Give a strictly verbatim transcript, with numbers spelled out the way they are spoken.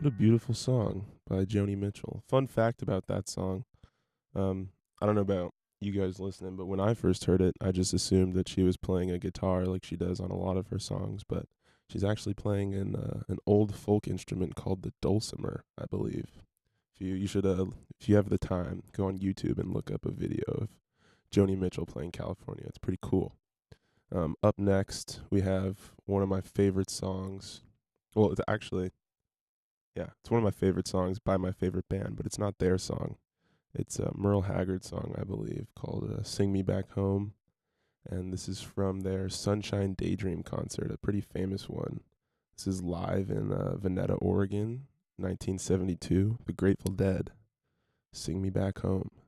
What a beautiful song by Joni Mitchell. Fun fact about that song. Um, I don't know about you guys listening, but when I first heard it, I just assumed that she was playing a guitar like she does on a lot of her songs, but she's actually playing an uh, an old folk instrument called the dulcimer, I believe. If you you should uh, if you have the time, go on YouTube and look up a video of Joni Mitchell playing California. It's pretty cool. Um, up next, we have one of my favorite songs. Well, it's actually yeah, it's one of my favorite songs by my favorite band, but it's not their song. It's a Merle Haggard song, I believe, called uh, "Sing Me Back Home," and this is from their Sunshine Daydream concert, a pretty famous one. This is live in uh, Veneta, Oregon, nineteen seventy-two. The Grateful Dead. "Sing Me Back Home."